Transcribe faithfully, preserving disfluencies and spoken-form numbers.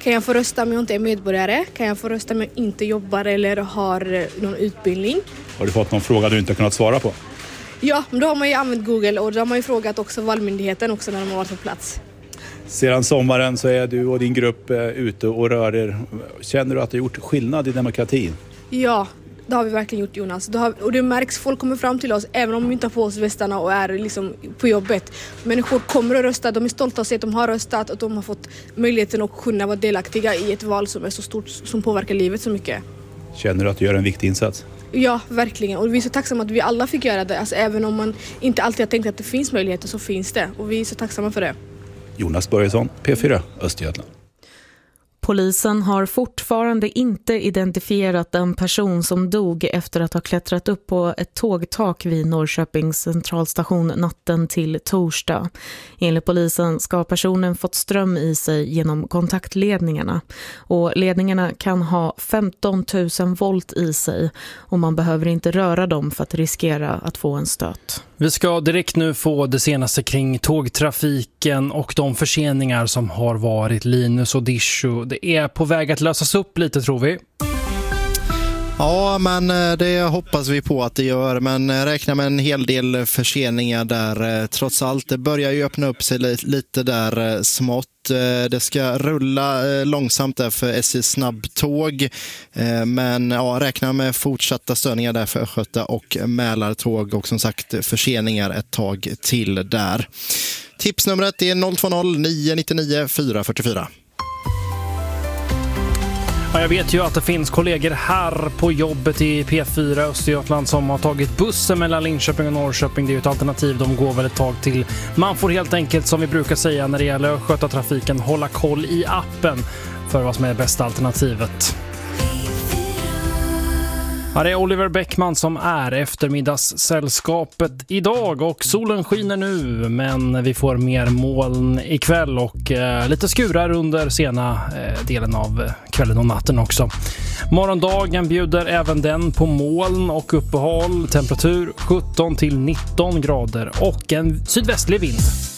Kan jag få rösta om jag inte är medborgare? Kan jag få rösta om jag inte jobbar eller har någon utbildning? Har du fått någon fråga du inte kunnat svara på? Ja, men då har man ju använt Google och då har man ju frågat också Valmyndigheten också när de har varit på plats. Sedan sommaren så är du och din grupp ute och rör er. Känner du att det har gjort skillnad i demokratin? Ja, det har vi verkligen gjort, Jonas. Det har, och det märks, folk kommer fram till oss även om vi inte har på oss västarna och är liksom på jobbet. Människor kommer att rösta, de är stolta att se att de har röstat och de har fått möjligheten att kunna vara delaktiga i ett val som är så stort, som påverkar livet så mycket. Känner du att du gör en viktig insats? Ja, verkligen. Och vi är så tacksamma att vi alla fick göra det. Alltså, även om man inte alltid har tänkt att det finns möjligheter så finns det. Och vi är så tacksamma för det. Jonas Börjesson, P fyra, Östergötland. Polisen har fortfarande inte identifierat en person som dog efter att ha klättrat upp på ett tågtak vid Norrköpings centralstation natten till torsdag. Enligt polisen ska personen fått ström i sig genom kontaktledningarna. Och ledningarna kan ha femton tusen volt i sig och man behöver inte röra dem för att riskera att få en stöt. Vi ska direkt nu få det senaste kring tågtrafiken och de förseningar som har varit. Linus och Disho, det är på väg att lösas upp lite, tror vi. Ja, men det hoppas vi på att det gör, men räkna med en hel del förseningar där trots allt. Det börjar ju öppna upp sig lite där smått. Det ska rulla långsamt där för S J snabbtåg, men ja, räkna med fortsatta störningar där för Östgöta och Mälartåg och som sagt förseningar ett tag till där. Tipsnumret är noll två noll nio nio nio fyra fyra fyra. Ja, jag vet ju att det finns kollegor här på jobbet i P fyra Östergötland som har tagit bussen mellan Linköping och Norrköping. Det är ju ett alternativ, de går väl ett tag till. Man får helt enkelt, som vi brukar säga när det gäller att sköta trafiken, hålla koll i appen för vad som är bästa alternativet. Ja, det är Oliver Bäckman som är eftermiddagssällskapet idag och solen skiner nu, men vi får mer moln ikväll och eh, lite skurar under sena eh, delen av kvällen och natten också. Morgondagen bjuder även den på moln och uppehåll, temperatur sjutton till nitton grader och en sydvästlig vind.